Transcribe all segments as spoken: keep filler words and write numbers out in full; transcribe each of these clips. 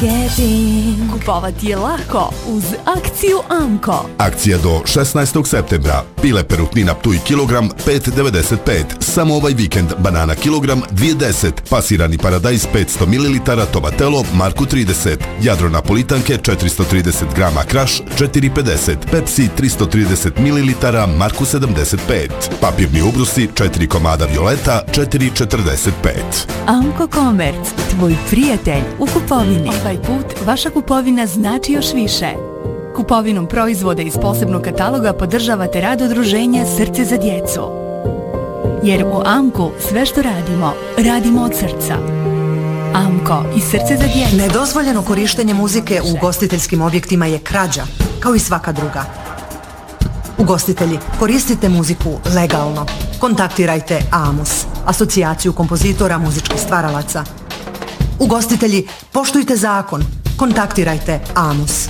Kupovati je lako uz akciju Amko. Akcija do šesnaestog septembra. Pile perutnina Ptuj kilogram pet devedeset pet. Samo ovaj vikend banana kilogram dvije deset. Pasirani paradajz petsto mililitara Tomatelo Marku trideset. Jadro napolitanke četiristo trideset grama Kraš četiri pedeset. Pepsi tristo trideset mililitara Marku sedamdeset pet. Papirni ubrusi četiri komada Violeta četiri četrdeset pet. Amko Komerc, tvoj prijatelj u kupovini. Ovaj put vaša kupovina znači još više. Kupovinom proizvoda iz posebnog kataloga podržavate rad udruženja Srce za djecu. Jer u Amku sve što radimo, radimo od srca. Amko i Srce za djecu. Nedozvoljeno korištenje muzike u ugostiteljskim objektima je krađa, kao i svaka druga. Ugostitelji, koristite muziku legalno. Kontaktirajte AMUS, asocijaciju kompozitora muzičkih stvaralaca. Ugostitelji, poštujte zakon. Kontaktirajte AMUS.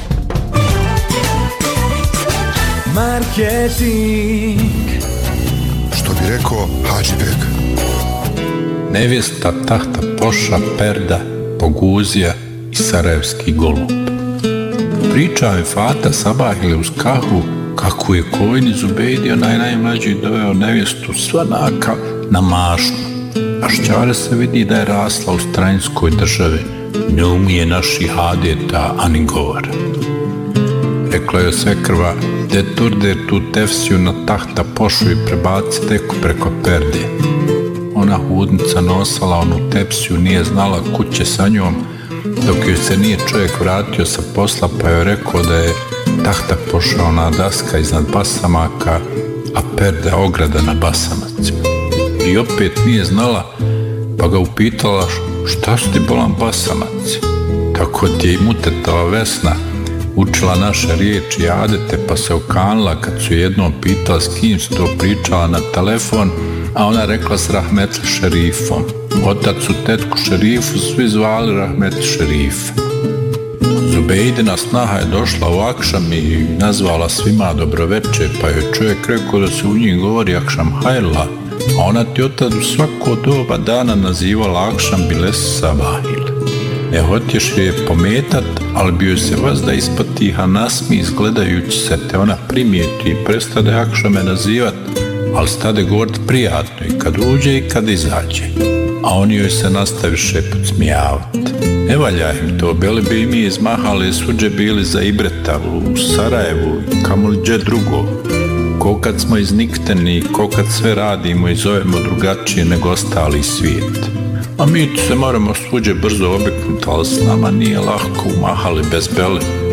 Marketing. Što bi rekao Hadžibek? Nevjesta, tahta, poša, perda, poguzija i sarajevski golub. Pričao je Fata sabahile uz kahvu kako je Kojni Zubejdi, onaj najmlađi, doveo nevjestu svanaka na mašnu. A šćare se vidi da je rasla u stranjskoj državi, ne umije naši hadeta ani govora. Rekla je svekrva, de turde tu tefsiju na tahta pošu i prebaci teku preko perde. Ona hudnica nosala onu tepsiju, nije znala kud će sa njom, dok joj se nije čovjek vratio sa posla, pa joj rekao da je tahta pošao ona daska iznad basamaka, a perda ograda na basamacima. I opet nije znala, pa ga upitala šta su ti bolan basamaci. Tako ti je i mutetova Vesna učila naše riječi i adete, pa se okanila kad su jednom pitala s kim su to pričala na telefon, a ona rekla s Rahmetli Šerifom. Otac u tetku Šerifu svi zvali Rahmetli Šerife. Zubejdina snaha je došla u akšam i nazvala svima dobroveče, pa je čovjek rekao da se u njih govori akšam hajla, a ona ti otad u svako doba dana nazivala akšam biles sabahil. Ne hotješ je pometat, ali bi joj se vas da ispatiha nasmi gledajući se, te ona primijeti i prestade akšame nazivat, ali stade govorit prijatno i kad uđe i kad izađe. A oni joj se nastaviše podsmijavat. Ne valja im to, bili bi i mi izmahali, suđe bili za Ibreta u Sarajevu, kamo li gdje drugo. Ko kad smo iznikteni, ko kad sve radimo i zovemo drugačije nego ostali svijet. A mi se moramo suđe brzo obiknuti, ali s nama nije lahko umahali bez bele.